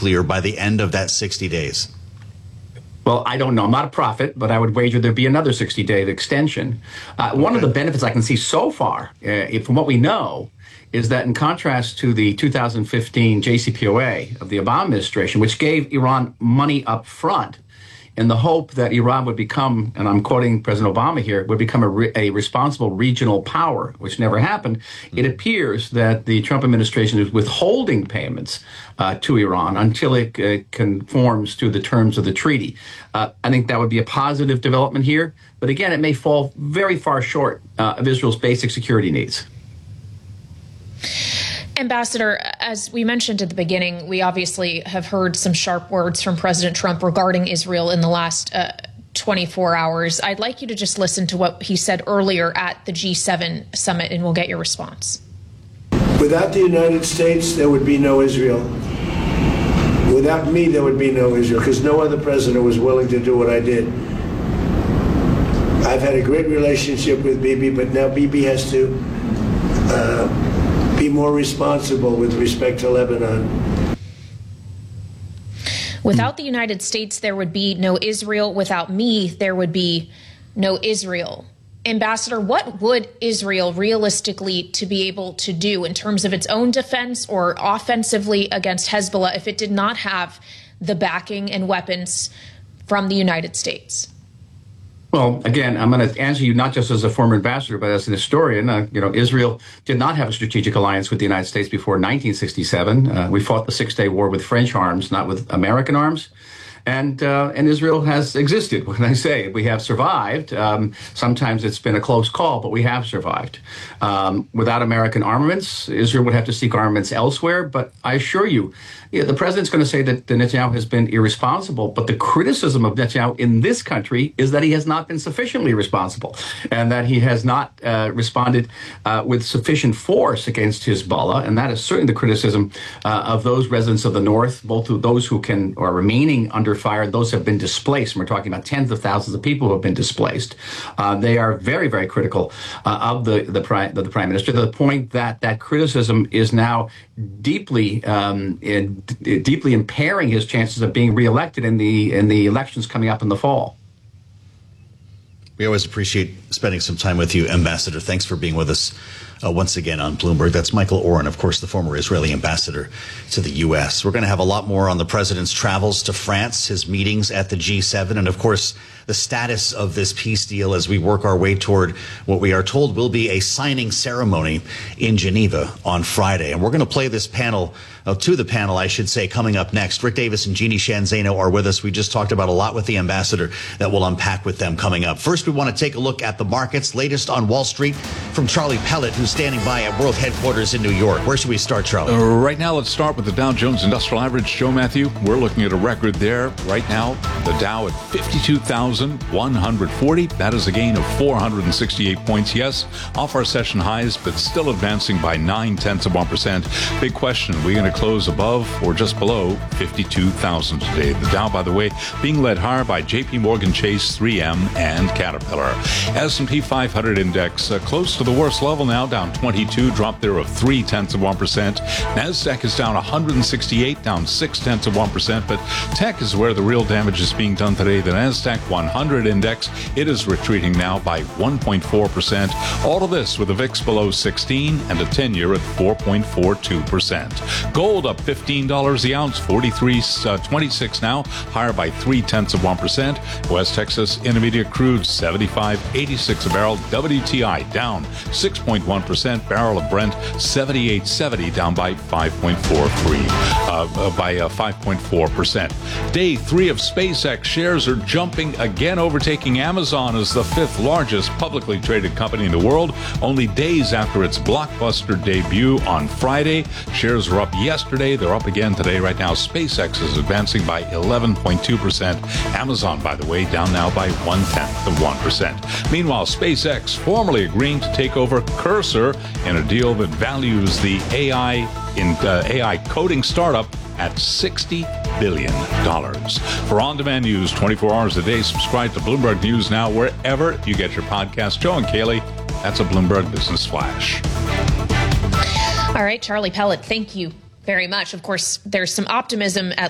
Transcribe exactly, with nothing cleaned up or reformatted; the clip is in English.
nuclear by the end of that sixty days? Well, I don't know. I'm not a prophet, but I would wager there'd be another sixty-day extension. Uh, okay. One of the benefits I can see so far, uh, from what we know, is that in contrast to the two thousand fifteen J C P O A of the Obama administration, which gave Iran money up front in the hope that Iran would become, and I'm quoting President Obama here, would become a, re- a responsible regional power, which never happened. Mm-hmm. It appears that the Trump administration is withholding payments uh, to Iran until it uh, conforms to the terms of the treaty. Uh, I think that would be a positive development here. But again, it may fall very far short uh, of Israel's basic security needs. Ambassador, as we mentioned at the beginning, we obviously have heard some sharp words from President Trump regarding Israel in the last uh, twenty-four hours. I'd like you to just listen to what he said earlier at the G seven summit, and we'll get your response. Without the United States, there would be no Israel. Without me, there would be no Israel, because no other president was willing to do what I did. I've had a great relationship with Bibi, but now Bibi has to uh, be more responsible with respect to Lebanon. Without the United States, there would be no Israel. Without me, there would be no Israel. Ambassador, what would Israel realistically to be able to do in terms of its own defense or offensively against Hezbollah if it did not have the backing and weapons from the United States? Well, again, I'm going to answer you not just as a former ambassador, but as an historian. Uh, you know, Israel did not have a strategic alliance with the United States before nineteen sixty-seven. Uh, we fought the Six-Day War with French arms, not with American arms. And uh, and Israel has existed. When I say we have survived, um, sometimes it's been a close call, but we have survived. Um, without American armaments, Israel would have to seek armaments elsewhere. But I assure you, yeah, the president's going to say that Netanyahu has been irresponsible. But the criticism of Netanyahu in this country is that he has not been sufficiently responsible and that he has not uh, responded uh, with sufficient force against Hezbollah. And that is certainly the criticism uh, of those residents of the north, both of those who can are remaining under fire, those have been displaced. And we're talking about tens of thousands of people who have been displaced. Uh, they are very, very critical uh, of the the prime, the prime minister, to the point that that criticism is now deeply um, in, deeply impairing his chances of being reelected in the in the elections coming up in the fall. We always appreciate spending some time with you, Ambassador. Thanks for being with us uh, once again on Bloomberg. That's Michael Oren, of course, the former Israeli ambassador to the U S. We're going to have a lot more on the president's travels to France, his meetings at the G seven, and, of course, the status of this peace deal as we work our way toward what we are told will be a signing ceremony in Geneva on Friday. And we're going to play this panel, uh, to the panel, I should say, coming up next. Rick Davis and Jeannie Sheehan Zaino are with us. We just talked about a lot with the ambassador that we'll unpack with them coming up. First, we want to take a look at the markets, latest on Wall Street from Charlie Pellet, who's standing by at World Headquarters in New York. Where should we start, Charlie? Uh, right now, let's start with the Dow Jones Industrial Average. Joe Matthew, we're looking at a record there. Right now, the Dow at fifty-two thousand one hundred forty. That is a gain of four hundred sixty-eight points. Yes, off our session highs, but still advancing by nine tenths of one percent. Big question, are we going to close above or just below fifty-two thousand today? The Dow, by the way, being led higher by J P Morgan Chase, three M, and Caterpillar. S and P five hundred index uh, close to the worst level now, down twenty-two, drop there of three tenths of one percent. NASDAQ is down one hundred sixty-eight, down six tenths of one percent, but tech is where the real damage is being done today. The NASDAQ one hundred index, it is retreating now by one point four percent. All of this with a V I X below sixteen and a ten-year at four point four two percent. Gold up fifteen dollars the ounce, forty-three twenty-six now, higher by three tenths of one percent. West Texas Intermediate crude seventy-five eighty-six a barrel. W T I down six point one percent. Barrel of Brent seventy-eight seventy, down by five point four three, uh, uh, by uh, five point four percent. Day three of SpaceX shares are jumping again, overtaking Amazon as the fifth largest publicly traded company in the world, only days after its blockbuster debut on Friday. Shares were up yesterday. They're up again today. Right now, SpaceX is advancing by eleven point two percent. Amazon, by the way, down now by one-tenth of one percent. Meanwhile, SpaceX formally agreeing to take over Cursor in a deal that values the A I in uh, A I coding startup at sixty billion dollars. For on-demand news twenty-four hours a day, subscribe to Bloomberg News Now wherever you get your podcast. Joe and Kaylee, that's a Bloomberg Business Flash. All right, Charlie Pellet, thank you very much. Of course, there's some optimism at